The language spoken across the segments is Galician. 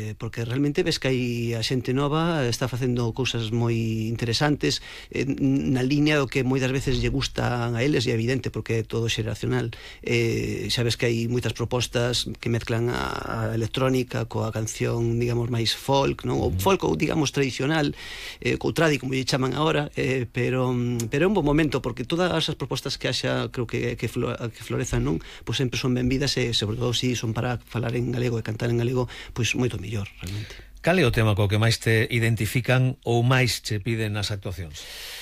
porque realmente ves que hai a xente nova está facendo cousas moi interesantes na línea do que moitas veces lle gustan a eles, e é evidente porque é todo xeracional. Xa ves que hai moitas propostas que mezclan a electrónica coa canción, digamos, máis folk, non? Ou folk, ou digamos, tradicional, co tradi, como lle chaman agora, pero é un bon momento, porque todas as propostas que haxa, creo que florezan, non? Pois sempre son benvidas, e sobre todo si son para falar en galego e cantar en galego, pois moito mellor, realmente. Cal é o tema co que máis te identifican ou máis che piden nas actuacións?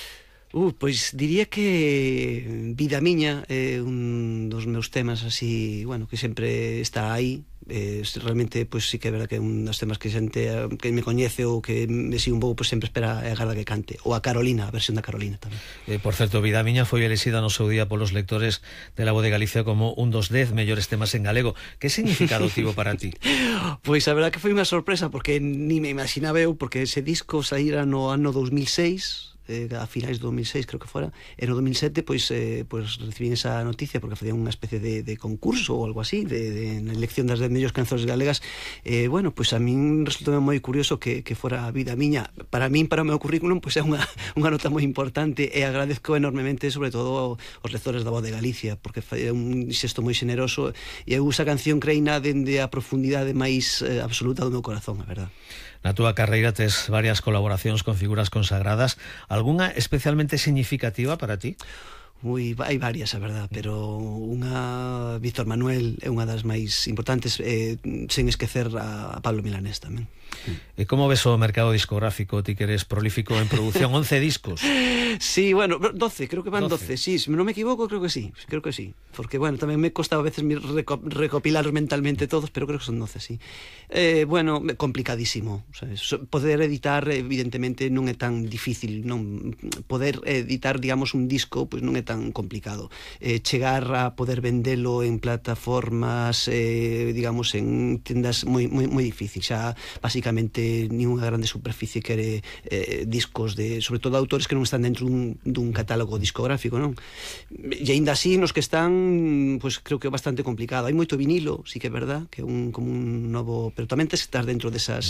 Pois diría que Vida Miña é un dos meus temas así, bueno, que sempre está aí. Realmente, pois sí que é verdad que é un dos temas que xente que me coñece ou que me sigue un pouco, pois sempre espera e agarda que cante. Ou a Carolina, a versión da Carolina tamén. Por certo, Vida Miña foi elexida no seu día polos lectores de La Voz de Galicia como un dos 10 mellores temas en galego. Que significado tivo para ti? Pois a verdad que foi unha sorpresa, porque ni me imaginaba eu, porque ese disco saíra no ano 2006, a finais do 2006 creo que fora, e no 2007 pois recibín esa noticia porque facían unha especie de concurso ou algo así na elección das 10 mellores canzóns galegas. Bueno, pois a min resultou moi curioso que fora a Vida Miña. Para min, para o meu currículum, pois é unha nota moi importante, e agradezco enormemente, sobre todo aos lectores da Voz de Galicia, porque é un xesto moi xeneroso, e eu esa canción creina dende a profundidade máis absoluta do meu corazón, a verdad. Na túa carreira tes varias colaboracións con figuras consagradas. Algunha especialmente significativa para ti? Hai varias, a verdad, pero unha, Víctor Manuel é unha das máis importantes, sen esquecer a Pablo Milanés tamén. E como ves o mercado discográfico? Ti que eres prolífico en producción, 11 discos. Sí, bueno, 12, creo que van 12. Sí, se non me equivoco, creo que sí, porque, bueno, tamén me costa a veces recopilar mentalmente todos, pero creo que son 12, sí. Bueno, complicadísimo, sabes? Poder editar, evidentemente, non é tan difícil, non poder editar, digamos, un disco, pois non é tan complicado. Chegar a poder vendelo en plataformas, digamos, en tendas moi difícil. Xa, basicamente, ninguna grande superficie quere discos de, sobre todo, autores que non están dentro dun catálogo discográfico, non? E aínda así, nos que están, pois creo que é bastante complicado. Hai moito vinilo, sí que é verdad, que é como un novo, pero tamén tes que estar dentro desas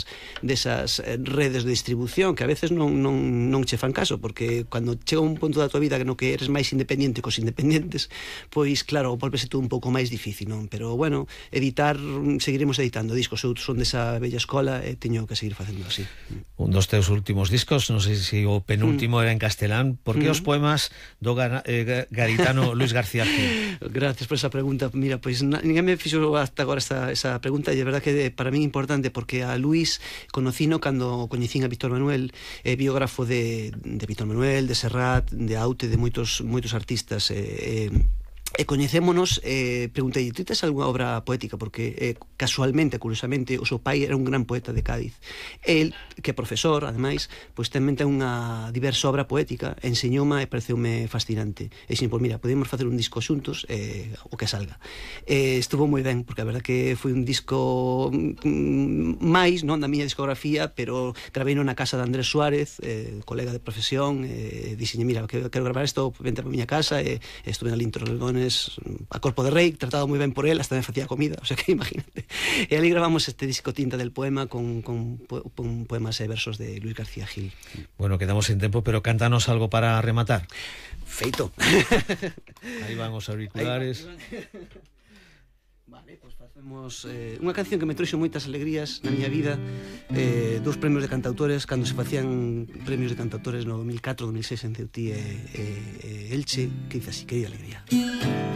redes de distribución que a veces non che fan caso, porque cando chega un punto da tua vida no que eres máis independiente cos independentes, pois claro, volvese todo un pouco máis difícil, non? Pero bueno, editar, seguiremos editando discos. Eu son desa bella escola e teño que seguir facendo así. Un dos teus últimos discos, non sei se o penúltimo era en castelán. Por que os poemas do garitano Luis García Gil? Gracias por esa pregunta. Mira, pois ninguén me fixo hasta agora esa pregunta, e é verdad que para min é importante, porque a Luis conocino cando coñecín a Víctor Manuel, biógrafo de Víctor Manuel, de Serrat, de Aute, de moitos artistas, e coñecémonos. Preguntei, ti tes algunha obra poética? Porque casualmente, curiosamente, o seu pai era un gran poeta de Cádiz. El, que é profesor, ademais, pois tamén ten unha diversa obra poética, enseñoume e pareceume fascinante. E xin, pois mira, podemos facer un disco xuntos, o que salga. Estuvo moi ben, porque a verdad que foi un disco máis, non, da miña discografía, pero graveino na casa de Andrés Suárez, colega de profesión, dixenlle, mira, quero gravar isto, vente a miña casa, e estuve ali en Torrelodones, a corpo de rei, tratado moi ben por él, hasta me facía comida, o sea que imagínate. E ali gravamos este disco Tinta del Poema con poemas e versos de Luis García Gil. Bueno, quedamos sin tempo, pero cántanos algo para rematar. Feito. Aí van os auriculares. Vale, pois facemos unha canción que me trouxe moitas alegrías na miña vida, 2 premios de cantautores, cando se facían premios de cantautores no 2004, 2006 en Ceutí e Elche, que dice así, que di alegría.